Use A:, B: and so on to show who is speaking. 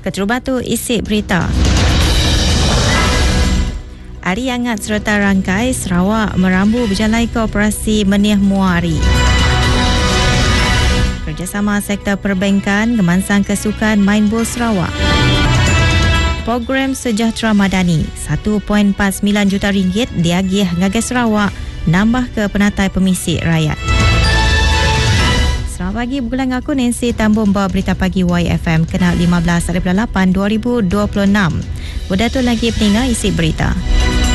A: Ketua Batu isi berita. Hari hangat serta rangkai, Sarawak merambu berjalai ke operasi Meniah Muari. Kerjasama sektor perbankan, Gemansang Kesukan Main Bola Sarawak. Program Sejahtera Madani, 1.49 juta ringgit diagih Ngagai Sarawak, nambah ke penatai pemisik rakyat. Selamat pagi, bergulang aku Nancy Tambun bawa berita pagi YFM kenal 15/8/2026. Berdatul lagi peningat isi berita.